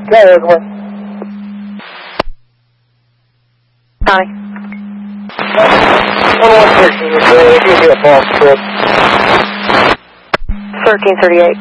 Yeah, go ahead. Connie. 1113 is going to be a false trip. 1338.